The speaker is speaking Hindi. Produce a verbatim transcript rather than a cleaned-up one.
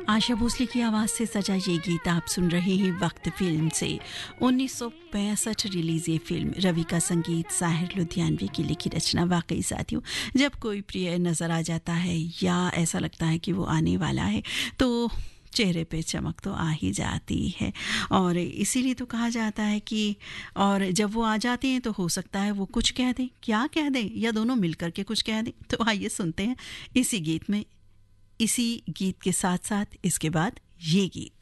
आशा भोसले की आवाज़ से सजा ये गीत आप सुन रहे हैं वक्त फिल्म से। उन्नीस सौ पैंसठ रिलीज ये फिल्म, रवि का संगीत, साहिर लुधियानवी की लिखी रचना। वाकई साथियों, जब कोई प्रिय नज़र आ जाता है या ऐसा लगता है कि वो आने वाला है तो चेहरे पे चमक तो आ ही जाती है। और इसीलिए तो कहा जाता है कि और जब वो आ जाते हैं तो हो सकता है वो कुछ कह दें, क्या कह दें, या दोनों मिलकर के कुछ कह दें। तो आइए सुनते हैं इसी गीत में, इसी गीत के साथ साथ इसके बाद ये गीत।